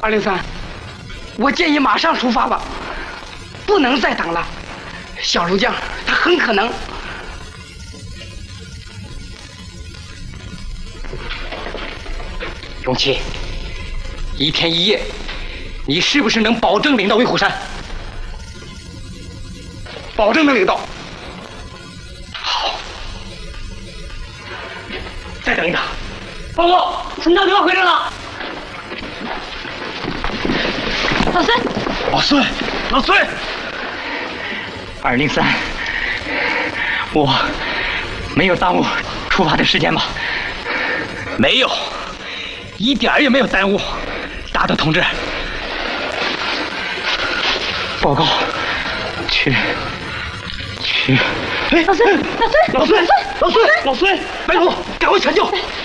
203，我建议马上出发吧，不能再等了。小儒将他很可能。 永琪，1天1夜，你是不是能保证领到威虎山？ 保证能领到。 好，再等一等。 报告，陈大哥回来了。 老孙， 老孙，老孙，203，我没有耽误出发的时间吧？没有，一点也没有耽误。大德同志，报告，去。 老孙， 白虎，赶快抢救！